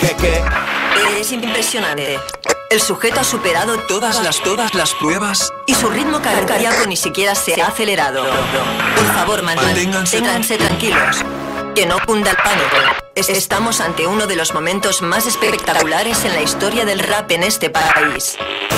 ¿Qué? Es impresionante. El sujeto ha superado Todas las pruebas. y su ritmo cardíaco ni siquiera se ha acelerado. Por favor, manténganse tranquilos. Que no cunda el pánico. Estamos ante uno de los momentos más espectaculares en la historia del rap en este país.